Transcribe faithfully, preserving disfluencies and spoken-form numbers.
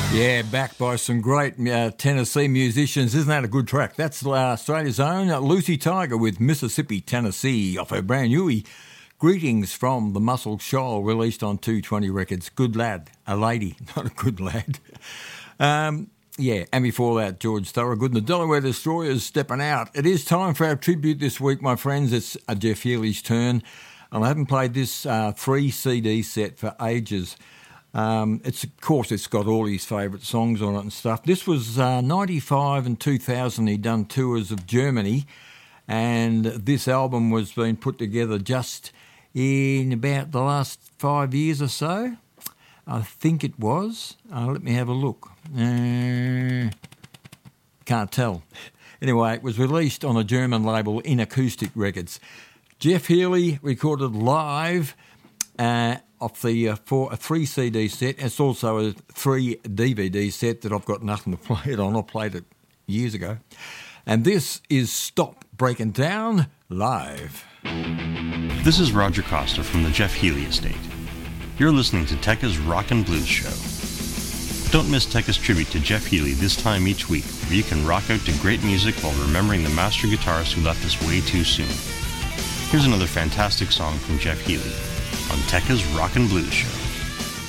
Yeah, backed by some great uh, Tennessee musicians. Isn't that a good track? That's uh, Australia's own uh, Lucy Tiger with Mississippi, Tennessee off her brand new Greetings from the Muscle Shoal, released on two twenty Records. Good lad, a lady, not a good lad. Um, yeah, and before that, George Thorogood and the Delaware Destroyers stepping out. It is time for our tribute this week, my friends. It's uh, Jeff Healey's turn. And I haven't played this uh, three C D set for ages. Um, it's of course it's got all his favourite songs on it and stuff. This was uh, ninety-five and two thousand. He'd done tours of Germany, and this album was being put together just in about the last five years or so. I think it was. Uh, let me have a look. Uh, can't tell. Anyway, it was released on a German label, In Acoustic Records. Jeff Healey recorded live. Uh, Off the uh, four, a three C D set. It's also a three D V D set that I've got nothing to play it on. I played it years ago. And this is Stop Breaking Down live. This is Roger Costa from the Jeff Healey Estate. You're listening to Tekka's Rock and Blues Show. Don't miss Tekka's tribute to Jeff Healey this time each week, where you can rock out to great music while remembering the master guitarist who left us way too soon. Here's another fantastic song from Jeff Healey on Tekka's Rock and Blues Show.